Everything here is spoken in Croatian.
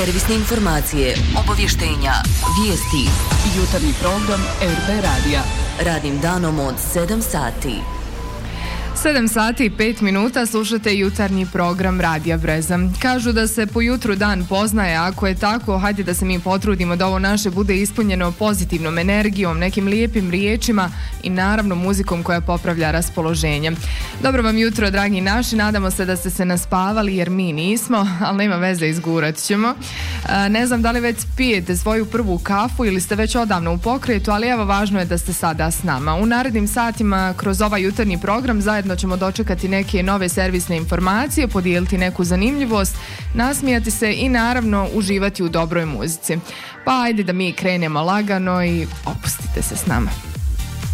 servisne informacije, obavještenja, vijesti. Jutarnji program RB Radija. Radnim danom od 7 sati. 7 sati i 5 minuta slušate jutarnji program Radija Breza. Kažu da se po jutru dan poznaje, ako je tako, hajde da se mi potrudimo da ovo naše bude ispunjeno pozitivnom energijom, nekim lijepim riječima i naravno muzikom koja popravlja raspoloženje. Dobro vam jutro, dragi naši, nadamo se da ste se naspavali jer mi nismo, ali nema veze, izgurat ćemo. Ne znam da li već pijete svoju prvu kafu ili ste već odavno u pokretu, ali evo važno je da ste sada s nama. U narednim satima kroz ovaj jutarnji program zajedno ćemo dočekati neke nove servisne informacije, podijeliti neku zanimljivost, nasmijati se i naravno uživati u dobroj muzici. Pa ajde da mi krenemo lagano i opustite se s nama.